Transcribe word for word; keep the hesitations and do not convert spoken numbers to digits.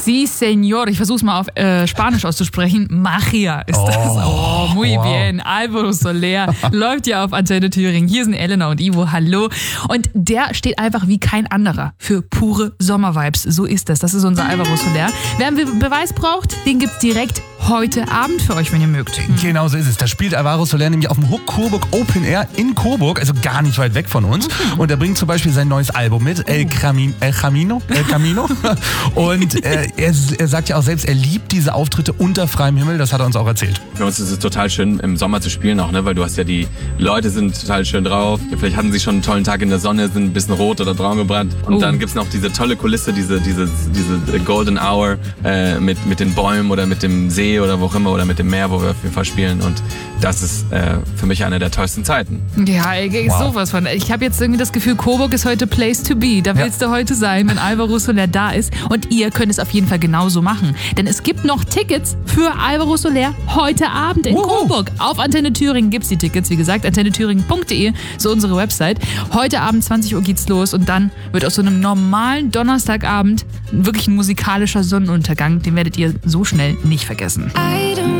Sí, señor. Ich versuche es mal auf äh, Spanisch auszusprechen. Magia ist Oh, das. Oh, muy wow. bien. Alvaro Soler läuft ja auf Antenne Thüringen. Hier sind Elena und Ivo. Hallo. Und der steht einfach wie kein anderer für pure Sommervibes. So ist das. Das ist unser Alvaro Soler. Wer einen Beweis braucht, den gibt's direkt heute Abend für euch, wenn ihr mögt. Genau so ist es. Da spielt Alvaro Soler nämlich auf dem Hook Coburg Open Air in Coburg, also gar nicht weit weg von uns. Und er bringt zum Beispiel sein neues Album mit, El, Cami- El Camino. El Camino. Und äh, er, er sagt ja auch selbst, er liebt diese Auftritte unter freiem Himmel. Das hat er uns auch erzählt. Für uns ist es total schön, im Sommer zu spielen auch, ne? Weil du hast ja die Leute sind total schön drauf. Vielleicht hatten sie schon einen tollen Tag in der Sonne, sind ein bisschen rot oder braun gebrannt. Und Oh. dann gibt's noch diese tolle Kulisse, diese, diese, diese Golden Hour äh, mit, mit den Bäumen oder mit dem See oder wo auch immer oder mit dem Meer, wo wir auf jeden Fall spielen. Und das ist äh, für mich eine der tollsten Zeiten. Ja, ey, Wow. sowas von. Ich habe jetzt irgendwie das Gefühl, Coburg ist heute Place to be. Da willst du heute sein, wenn Alvaro Soler da ist. Und ihr könnt es auf jeden Fall genauso machen. Denn es gibt noch Tickets für Alvaro Soler heute Abend in Wow. Coburg. Auf Antenne Thüringen gibt's die Tickets. Wie gesagt, antenne thüringen punkt de, so unsere Website. Heute Abend zwanzig Uhr geht's los und dann wird aus so einem normalen Donnerstagabend wirklich ein musikalischer Sonnenuntergang. Den werdet ihr so schnell nicht vergessen.